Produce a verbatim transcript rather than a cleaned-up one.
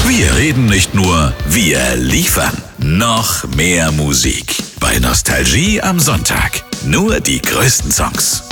Wir reden nicht nur, wir liefern noch mehr Musik. Bei Nostalgie am Sonntag. Nur die größten Songs.